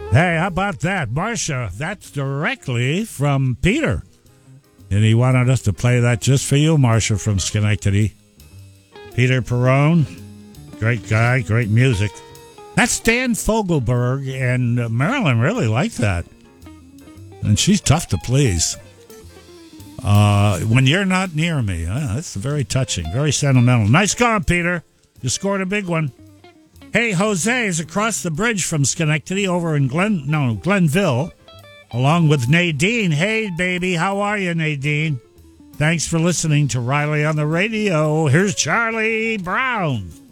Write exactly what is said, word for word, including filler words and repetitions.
Hey, how about that? Marcia, that's directly from Peter. And he wanted us to play that just for you, Marcia, from Schenectady. Peter Perrone, great guy, great music. That's Dan Fogelberg, and uh, Marilyn really liked that. And she's tough to please. Uh, when you're not near me, uh, that's very touching, very sentimental. Nice going, Peter. You scored a big one. Hey, Jose is across the bridge from Schenectady over in Glen, no, Glenville, along with Nadine. Hey, baby, how are you, Nadine? Thanks for listening to Riley on the radio. Here's Charlie Brown.